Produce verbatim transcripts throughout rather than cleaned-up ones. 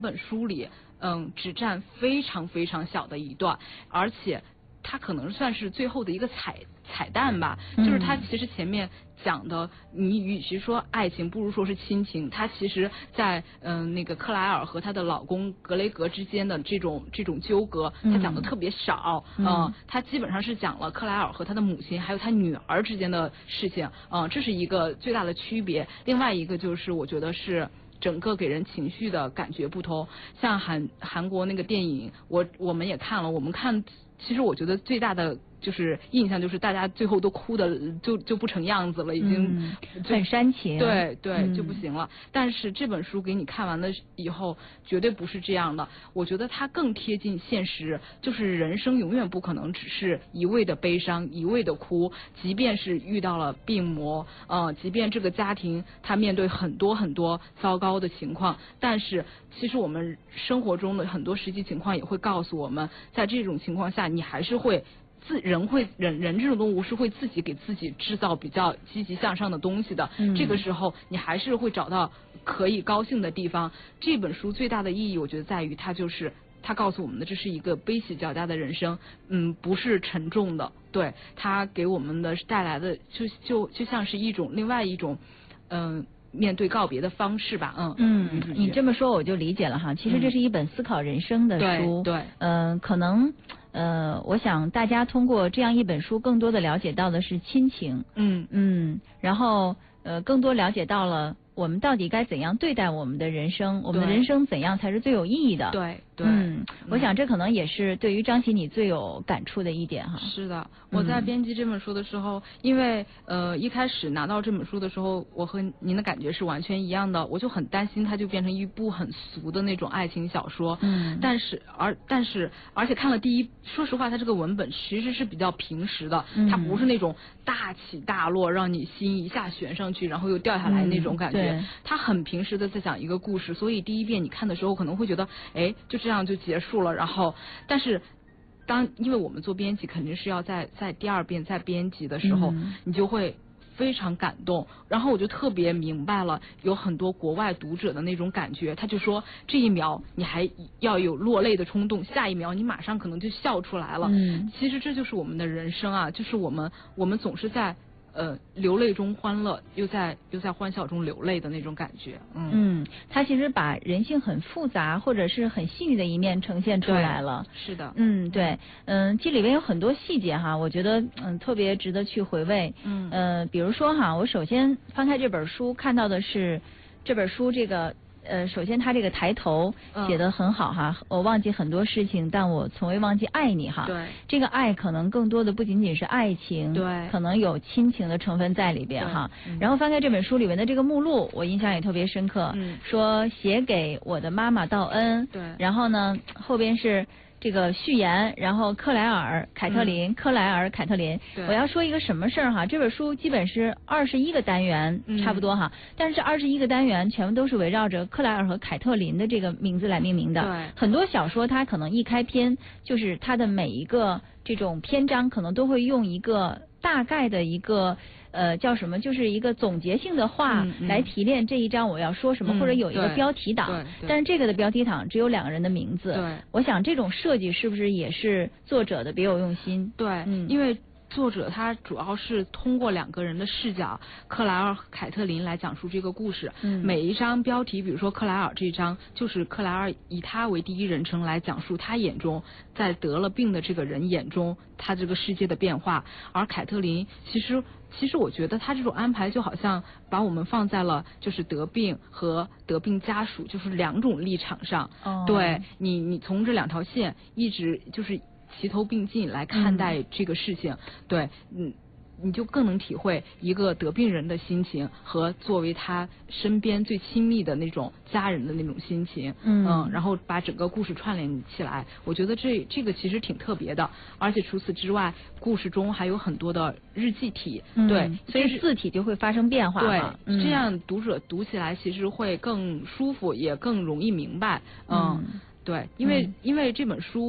本书里，嗯，只占非常非常小的一段，而且它可能算是最后的一个彩彩蛋吧， 嗯、 就是它其实前面讲的，你与其说爱情，不如说是亲情。它其实在嗯、呃、那个克莱尔和她的老公格雷格之间的这种这种纠葛，它讲的特别少，嗯、呃，它基本上是讲了克莱尔和她的母亲还有她女儿之间的事情，嗯、呃，这是一个最大的区别。另外一个就是我觉得是。整个给人情绪的感觉不同，像韩韩国那个电影，我我们也看了，我们看，其实我觉得最大的就是印象就是大家最后都哭的就就不成样子了，已经、 嗯、很煽情， 对对、 嗯、 就不行了。但是这本书给你看完了以后，绝对不是这样的。我觉得它更贴近现实，就是人生永远不可能只是一味的悲伤，一味的哭，即便是遇到了病魔，呃，即便这个家庭他面对很多很多糟糕的情况，但是其实我们生活中的很多实际情况也会告诉我们，在这种情况下，你还是会。自人会人人这种动物是会自己给自己制造比较积极向上的东西的，嗯、这个时候你还是会找到可以高兴的地方。这本书最大的意义，我觉得在于它就是它告诉我们的这是一个悲喜交加的人生，嗯，不是沉重的，对，它给我们的带来的就就就像是一种另外一种，嗯。面对告别的方式吧，嗯嗯，你这么说我就理解了哈。其实这是一本思考人生的书， 嗯、对， 嗯、呃，可能呃，我想大家通过这样一本书，更多的了解到的是亲情， 嗯嗯，然后呃，更多了解到了我们到底该怎样对待我们的人生，我们的人生怎样才是最有意义的？ 对对， 嗯，我想这可能也是对于张琪你最有感触的一点哈。 是的，我在编辑这本书的时候，嗯、因为呃一开始拿到这本书的时候，我和您的感觉是完全一样的，我就很担心它就变成一部很俗的那种爱情小说。 嗯， 但是而但是而且看了第一，说实话，它这个文本其实是比较平实的，嗯、它不是那种大起大落让你心一下悬上去，然后又掉下来那种感觉。 嗯、 它很平实的在讲一个故事，所以第一遍你看的时候可能会觉得，哎，就这样就结束了。然后，但是当因为我们做编辑，肯定是要在在第二遍再编辑的时候，嗯、你就会非常感动。然后我就特别明白了，有很多国外读者的那种感觉，他就说这一秒你还要有落泪的冲动，下一秒你马上可能就笑出来了。 嗯， 其实这就是我们的人生啊，就是我们我们总是在。呃，流泪中欢乐，又在又在欢笑中流泪的那种感觉。嗯嗯，他其实把人性很复杂或者是很细腻的一面呈现出来了。 是的。 嗯，对，嗯，这里边有很多细节哈，我觉得嗯特别值得去回味。 嗯， 呃，比如说哈，我首先翻开这本书，看到的是这本书这个。呃，首先他这个抬头写得很好哈，嗯、我忘记很多事情，但我从未忘记爱你哈。 对， 这个爱可能更多的不仅仅是爱情， 对， 可能有亲情的成分在里边哈。嗯、然后翻开这本书里面的这个目录，我印象也特别深刻， 嗯、 说写给我的妈妈道恩。 对， 然后呢，后边是。这个序言，然后克莱尔、凯特琳、嗯、克莱尔、凯特琳。我要说一个什么事儿哈？这本书基本是二十一个单元， 嗯、 差不多哈。但是这二十一个单元全部都是围绕着克莱尔和凯特琳的这个名字来命名的。 对， 很多小说它可能一开篇就是它的每一个这种篇章，可能都会用一个大概的一个。呃，叫什么？就是一个总结性的话来提炼这一章我要说什么， 嗯、 或者有一个标题党。但是这个的标题党只有两个人的名字。 对， 我想这种设计是不是也是作者的别有用心？ 对， 嗯， 因为。作者他主要是通过两个人的视角，克莱尔和凯特琳来讲述这个故事。 嗯， 每一章标题，比如说克莱尔这一章，就是克莱尔以他为第一人称来讲述他眼中在得了病的这个人眼中他这个世界的变化。而凯特琳其实其实我觉得他这种安排就好像把我们放在了就是得病和得病家属就是两种立场上。 哦， 对你你从这两条线一直就是齐头并进来看待这个事情。嗯、对，嗯，你就更能体会一个得病人的心情和作为他身边最亲密的那种家人的那种心情。 嗯， 嗯，然后把整个故事串联起来，我觉得这这个其实挺特别的。而且除此之外，故事中还有很多的日记体。 嗯、 对， 所以字体就会发生变化。 对， 嗯、 这样读者读起来其实会更舒服，也更容易明白。嗯， 嗯对，因为、 嗯、 因为这本书。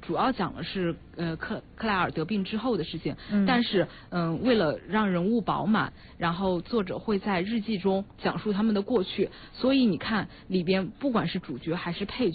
主要讲的是呃克克莱尔得病之后的事情， 嗯、 但是嗯、呃、为了让人物饱满，然后作者会在日记中讲述他们的过去，所以你看里边不管是主角还是配角。